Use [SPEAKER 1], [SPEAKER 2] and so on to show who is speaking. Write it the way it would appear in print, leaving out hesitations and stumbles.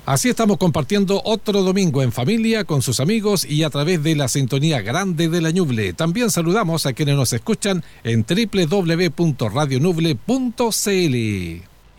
[SPEAKER 1] Así estamos compartiendo otro domingo en familia, con sus amigos y a través de la sintonía grande de la Ñuble. También saludamos a quienes nos escuchan en www.radionuble.cl.